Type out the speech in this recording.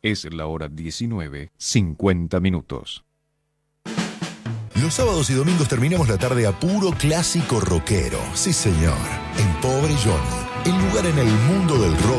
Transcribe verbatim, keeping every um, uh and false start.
Es la hora diecinueve, cincuenta minutos. Los sábados y domingos terminamos la tarde a puro clásico rockero. Sí, señor. En Pobre Johnny, el lugar en el mundo del rock